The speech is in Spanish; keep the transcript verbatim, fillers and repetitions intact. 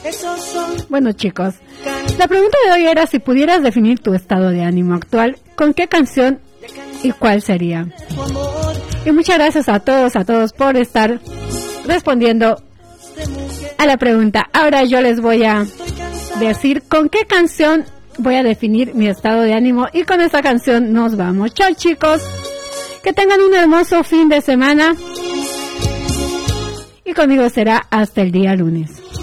Bueno, chicos, la pregunta de hoy era si pudieras definir tu estado de ánimo actual, ¿con qué canción y cuál sería? Y muchas gracias a todos, a todos por estar respondiendo a la pregunta. Ahora yo les voy a decir con qué canción voy a definir mi estado de ánimo y con esta canción nos vamos. Chao, chicos, que tengan un hermoso fin de semana y conmigo será hasta el día lunes.